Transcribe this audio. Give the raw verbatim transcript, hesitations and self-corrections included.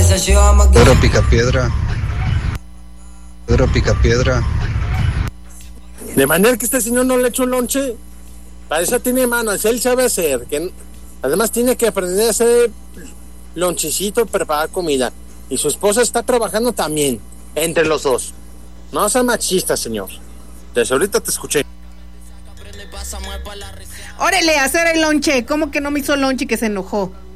Pedro Picapiedra. Pedro Picapiedra. De manera que este señor no le echa un lonche. Para eso tiene manos, él sabe hacer. Que además tiene que aprender a hacer lonchecito, preparar comida. Y su esposa está trabajando también, entre los dos. No sea machista, señor. Desde ahorita te escuché. Órale, hacer el lonche. ¿Cómo que no me hizo lonche y que se enojó?